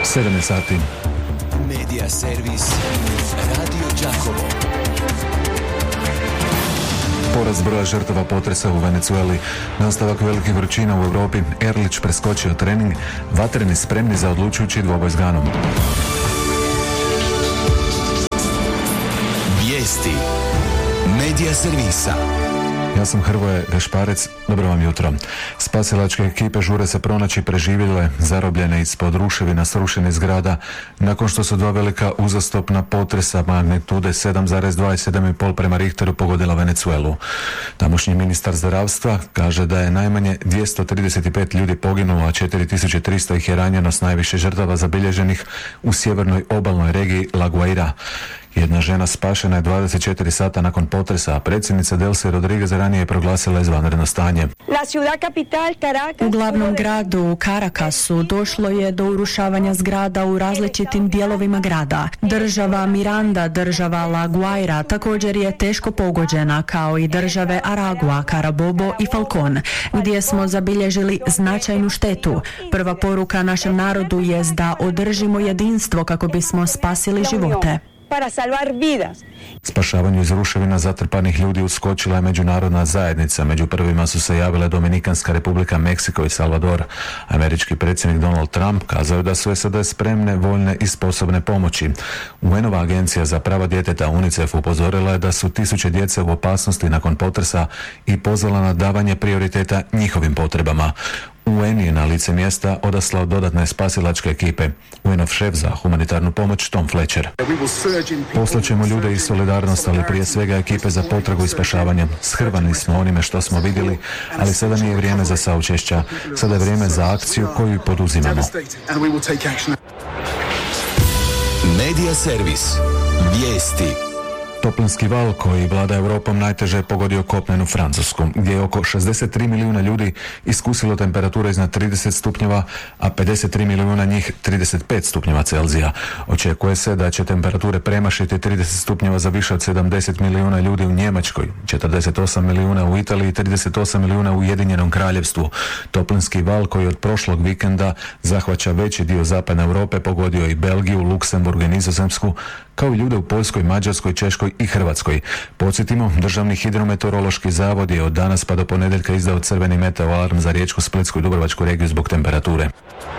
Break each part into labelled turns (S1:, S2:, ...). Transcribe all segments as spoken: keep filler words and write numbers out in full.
S1: sedam je sati.
S2: Medija servis Radio Đakovo.
S1: Porast broja žrtava potresa u Venezueli, nastavak velikih vrućina u Europi, Erlić preskočio trening, vatreni spremni za odlučujući dvoboj s Ganom.
S2: Vijesti Medija servisa.
S1: Ja sam Hrvoje Gašparec, dobro vam jutro. Spasilačke ekipe žure se pronaći preživjele, zarobljene ispod ruševina srušenih zgrada, nakon što su dva velika uzastopna potresa magnitude sedam zarez dva i sedam zarez pet prema Richteru pogodila Venezuelu. Tamošnji ministar zdravstva kaže da je najmanje dvjesto trideset pet ljudi poginulo, a četiri tisuće tristo ih je ranjeno, s najviše žrtava zabilježenih u sjevernoj obalnoj regiji La Guaira. Jedna žena spašena je dvadeset četiri sata nakon potresa, a predsjednica Delcy Rodriguez ranije je proglasila izvanredno stanje.
S3: U glavnom gradu Caracasu došlo je do urušavanja zgrada u različitim dijelovima grada. Država Miranda, država La Guaira također je teško pogođena, kao i države Aragua, Carabobo i Falcon, gdje smo zabilježili značajnu štetu. Prva poruka našem narodu je da održimo jedinstvo kako bismo spasili živote.
S4: Para salvar vidas.
S1: Spašavanju iz ruševina zatrpanih ljudi uskočila je međunarodna zajednica. Među prvima su se javile Dominikanska republika, Meksiko i Salvador. Američki predsjednik Donald Trump kazao je da su S A D spremne, voljne i sposobne pomoći. U N-ova agencija za prava djeteta UNICEF upozorila je da su tisuće djece u opasnosti nakon potresa i pozvala na davanje prioriteta njihovim potrebama. U N je na lice mjesta odaslao dodatne spasilačke ekipe. U N-ov šef za humanitarnu pomoć Tom Fletcher. Poslaćemo ljude iz solidarnosti, ali prije svega ekipe za potragu i spašavanje. Shrvani smo onime što smo vidjeli, ali sada nije vrijeme za saučešća. Sada je vrijeme za akciju koju poduzimamo.
S2: Medija servis. Vijesti.
S1: Toplinski val koji vlada Europom najteže je pogodio kopnenu Francusku, gdje je oko šezdeset tri milijuna ljudi iskusilo temperature iznad trideset stupnjeva, a pedeset tri milijuna njih trideset pet stupnjeva Celzija. Očekuje se da će temperature premašiti trideset stupnjeva za više od sedamdeset milijuna ljudi u Njemačkoj, četrdeset osam milijuna u Italiji i trideset osam milijuna u Ujedinjenom Kraljevstvu. Toplinski val koji od prošlog vikenda zahvaća veći dio zapadne Europe pogodio i Belgiju, Luksemburg i Nizozemsku, kao i ljude u Poljskoj, Mađarskoj, Češkoj i Hrvatskoj. Podsjetimo, Državni hidrometeorološki zavod je od danas pa do ponedjeljka izdao crveni meteo alarm za Riječku, Splitsku i Dubrovačku regiju zbog temperature.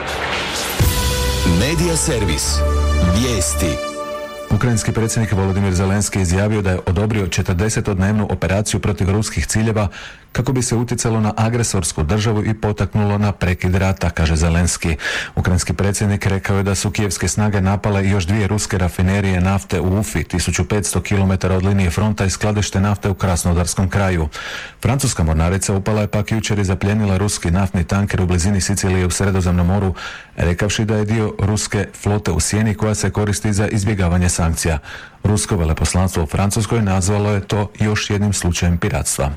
S2: Medija servis. Vijesti.
S1: Ukrajinski predsjednik Volodimir Zelenski izjavio da je odobrio četrdesetodnevnu operaciju protiv ruskih ciljeva kako bi se utjecalo na agresorsku državu i potaknulo na prekid rata, kaže Zelenski. Ukrajinski predsjednik rekao je da su kijevske snage napale još dvije ruske rafinerije nafte u Ufi, tisuću petsto kilometara od linije fronta, i skladište nafte u Krasnodarskom kraju. Francuska mornarica upala je pak jučer i zapljenila ruski naftni tanker u blizini Sicilije u Sredozemnom moru, rekavši da je dio ruske flote u sjeni koja se koristi za izbjegavanje sankcija. Rusko veleposlanstvo u Francuskoj nazvalo je to još jednim slučajem piratstva.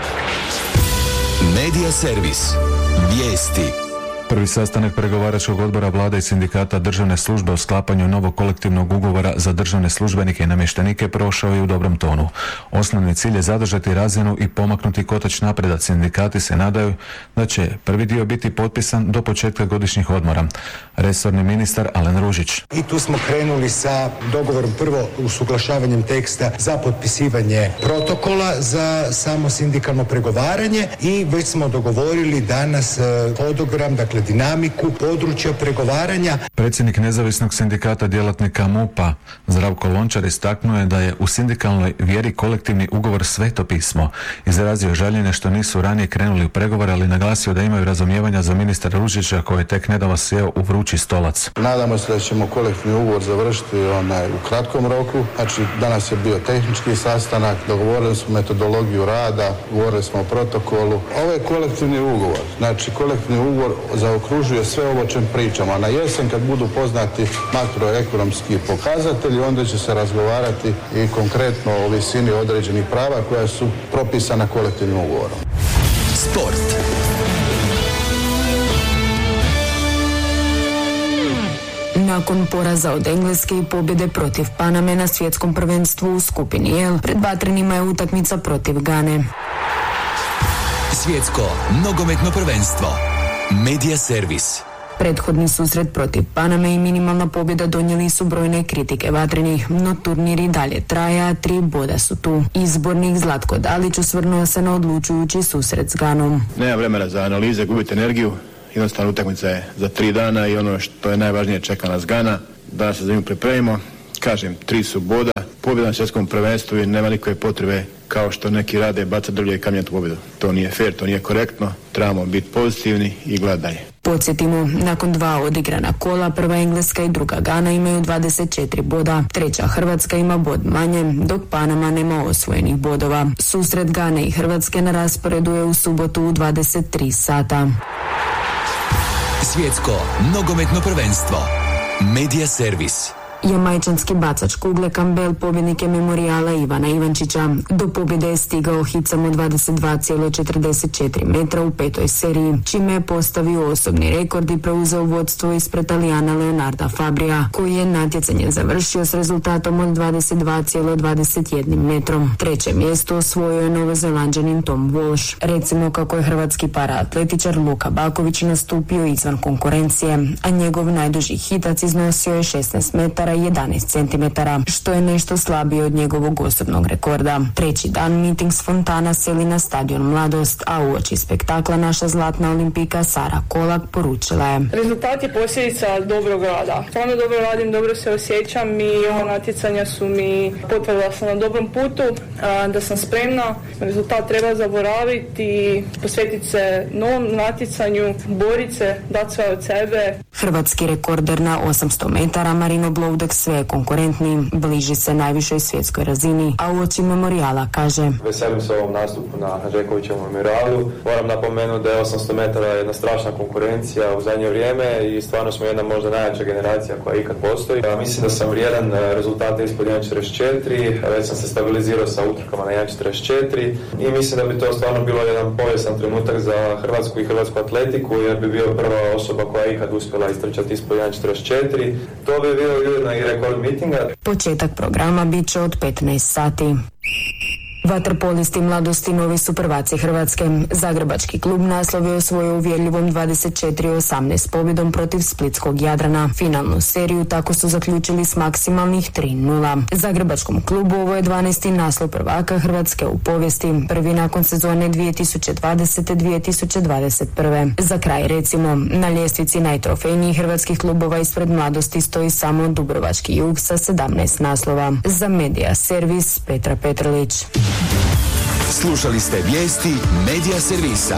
S2: Medija servis. Vijesti.
S1: Prvi sastanak pregovaračkog odbora vlade i sindikata državne službe o sklapanju novog kolektivnog ugovora za državne službenike i namještenike prošao je u dobrom tonu. Osnovni cilj je zadržati razinu i pomaknuti kotač napredak. Sindikati se nadaju da će prvi dio biti potpisan do početka godišnjih odmora. Resorni ministar Alen Ružić.
S5: I tu smo krenuli sa dogovorom, prvo usuglašavanjem teksta za potpisivanje protokola za samo sindikalno pregovaranje, i već smo dogovorili danas hodogram, dakle dinamiku područja pregovaranja.
S1: Predsjednik nezavisnog sindikata djelatnika MUP-a Zdravko Lončar istaknuo je da je u sindikalnoj vjeri kolektivni ugovor sveto pismo. Izrazio je žaljenje što nisu ranije krenuli u pregovore, ali naglasio da imaju razumijevanja za ministra Ružića koji je tek nedavno sjeo u vrući stolac.
S6: Nadamo se da ćemo kolektivni ugovor završiti onaj u kratkom roku. Znači, danas je bio tehnički sastanak, dogovorili smo metodologiju rada, govorili smo o protokolu. Ovo je kolektivni ugovor. Znači, kolektivni ugovor zaokružuje sve ovo o čem pričamo. A na jesen kad budu poznati makroekonomski pokazatelji, onda će se razgovarati i konkretno o visini određenih prava koja su propisana kolektivnim ugovorom.
S2: Sport.
S7: Nakon poraza od Engleske i pobjede protiv Paname na svjetskom prvenstvu u skupini L, pred vatrenima je utakmica protiv Gane.
S2: Svjetsko nogometno prvenstvo. Medija servis.
S7: Prethodni susret protiv Paname i minimalna pobjeda donijeli su brojne kritike vatrenih, no turnir i dalje traje, a tri boda su tu. Izbornik Zlatko Dalić osvrnuo se na odlučujući susret s Ganom.
S4: Nema vremena za analize, gubite energiju, jednostavno utakmica je za tri dana i ono što je najvažnije čeka nas Gana, da se za nju pripremimo. Kažem, tri su boda, pobjeda na svjetskom prvenstvu i nema nikakve potrebe kao što neki rade bacati drvlje i kamenjati pobjedu. To nije fair, to nije korektno, trebamo biti pozitivni i gledati dalje.
S7: Podsjetimo, nakon dva odigrana kola, prva Engleska i druga Gana imaju dvadeset četiri boda, treća Hrvatska ima bod manje, dok Panama nema osvojenih bodova. Susret Gane i Hrvatske na rasporedu je u subotu u dvadeset tri sata.
S2: Svjetsko nogometno prvenstvo. Media Servis.
S7: Jamajčanski bacač kugle Campbell pobjednik je memorijala Ivana Ivančića. Do pobjede je stigao hicom od dvadeset dva zarez četrdeset četiri metra u petoj seriji, čime je postavio osobni rekord i preuzeo vodstvo ispred Talijana Leonarda Fabrija, koji je natjecanje završio s rezultatom od dvadeset dva zarez dvadeset jedan metrom. Treće mjesto osvojio je Novozelanđanin Tom Walsh. Recimo kako je hrvatski paraatletičar Luka Baković nastupio izvan konkurencije, a njegov najduži hitac iznosio je šesnaest metara i jedanaest centimetara, što je nešto slabije od njegovog osobnog rekorda. Treći dan miting s fontana seli na stadion Mladost, a uoči spektakla naša zlatna olimpijka Sara Kolak poručila je:
S8: rezultat je posljedica dobrog rada. Stvarno dobro radim, dobro se osjećam i ova natjecanja su mi potvrdila sam na dobrom putu, da sam spremna. Rezultat treba zaboraviti i posvetiti se novom natjecanju, boriti se, dati sve od sebe.
S7: Hrvatski rekorder na osamsto metara Marino Bloudek sve je konkurentni, bliži se najvišoj svjetskoj razini, a uoči memorijala kaže:
S9: veselim se ovom nastupu na Hanžekovićevom memorijalu. Moram napomenuti da je osamsto metara jedna strašna konkurencija u zadnje vrijeme i stvarno smo jedna možda najjača generacija koja ikad postoji. Ja mislim da sam vrijedan rezultata ispod jedan zarez četrdeset četiri, već sam se stabilizirao sa utrkama na jedan zarez četrdeset četiri i mislim da bi to stvarno bilo jedan povijesan trenutak za Hrvatsku i hrvatsku atletiku, jer bi bio prva osoba koja je ikad uspjela istrčati ispod jedan zarez četrdeset četiri. To bi bio ujedno i rekord mitinga.
S7: Početak programa bit će od petnaest sati. Vaterpolisti Mladosti novi su prvaci Hrvatske. Zagrebački klub naslov je osvojio uvjerljivom dvadeset četiri osamnaest pobjedom protiv splitskog Jadrana. Finalnu seriju tako su zaključili s maksimalnih tri nula. Zagrebačkom klubu ovo je dvanaesti naslov prvaka Hrvatske u povijesti, prvi nakon sezone dvije tisuće dvadesete dvije tisuće dvadeset prve. Za kraj recimo, na ljestvici najtrofejnijih hrvatskih klubova ispred Mladosti stoji samo Dubrovački Jug sa sedamnaest naslova. Za Media Servis Petra Petrlić.
S2: Slušali ste vijesti Media Servisa.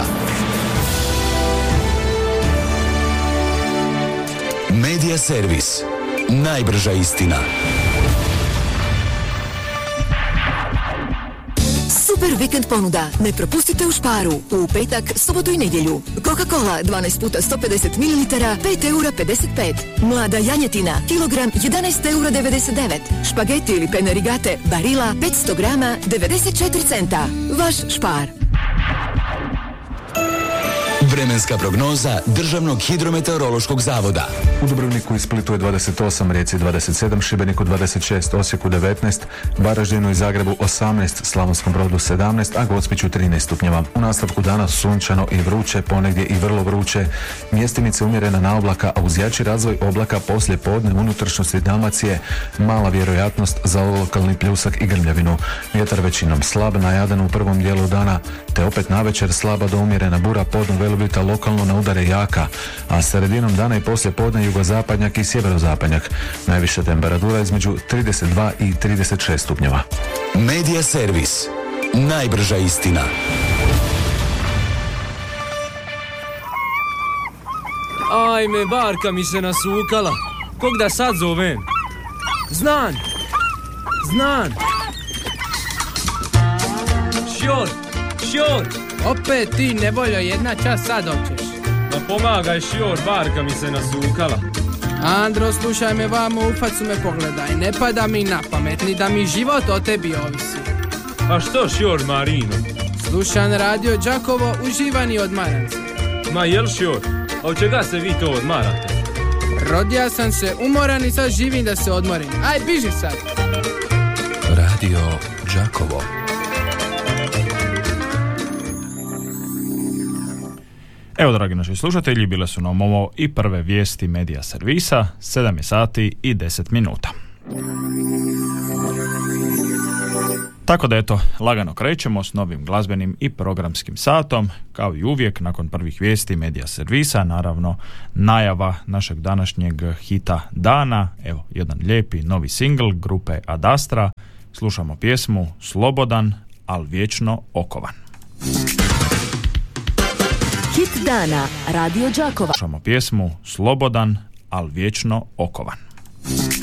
S2: Media Servis. Najbrža istina.
S10: Super vikend ponuda. Ne propustite u Sparu. U petak, subotu i nedjelju. Coca-Cola dvanaest puta sto pedeset mililitara, pet eura pedeset pet. Mlada janjetina, kilogram jedanaest eura devedeset devet. Špageti ili pene rigate, Barilla petsto grama, devedeset četiri centa. Vaš Spar.
S2: Vremenska prognoza Državnog hidrometeorološkog zavoda.
S1: U Dubrovniku i Splitu je dvadeset osam, Rijeci dvadeset sedam, Šibeniku dvadeset šest, Osijeku devetnaest, Varaždinu i Zagrebu osamnaest, Slavonskom Brodu sedamnaest, a Gospiću trinaest stupnjeva. U nastavku dana sunčano i vruće, ponegdje i vrlo vruće. Mjestimice umjerena na oblaka, a uz jači razvoj oblaka poslije podne u unutrašnjosti Dalmacije mala vjerojatnost za lokalni pljusak i grmljavinu. Vjetar većinom slab na Jadranu u prvom dijelu dana, te opet navečer slaba do umjerena bura, podno Velebita lokalno na udare jaka, a sredinom dana i poslije podne jugozapadnjak i sjeverozapadnjak. Najviša temperatura između trideset dva i trideset šest stupnjeva.
S2: Media Servis. Najbrža istina.
S11: Ajme, Varka mi se nasukala. Kog da sad zovem? Znan! Znan! Šjor! Šjor!
S12: Opet ti, nevoljo, jedna čas sad hoćeš.
S11: Da pomagaj, Šjor, Varka mi se nasukala.
S12: Andro, slušaj me vamo, u facu me pogledaj. Ne pada mi na pamet, ni da mi život o tebi ovisi.
S11: A što, Šjor, Marino?
S12: Slušan radio Đakovo, uživani odmaran se.
S11: Ma jel, Šjor? A od čega se vi to odmarate?
S12: Rodija sam se umoran i sad živim da se odmorim. Aj, biži sad.
S2: Radio Đakovo.
S13: Evo, dragi naši slušatelji, bile su nam ovo i prve vijesti Medija servisa, sedam je sati i deset minuta. Tako da eto, lagano krećemo s novim glazbenim i programskim satom, kao i uvijek nakon prvih vijesti Medija servisa, naravno najava našeg današnjeg hita dana, evo jedan lijepi novi singl grupe Ad Astra, slušamo pjesmu Slobodan, al vječno okovan.
S10: Hit dana, Radio Đakova.
S13: Slušamo pjesmu Slobodan, al vječno okovan.